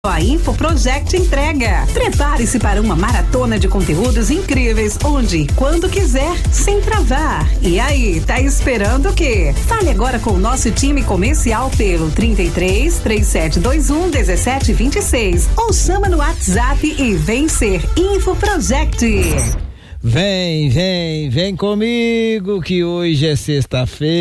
A Info Project entrega. Prepare-se para uma maratona de conteúdos incríveis, onde e quando quiser, sem travar. E aí, tá esperando o quê? Fale agora com o nosso time comercial pelo 33 3721 1726 ou chama no WhatsApp e vem ser Info Project. Vem comigo que hoje é sexta-feira.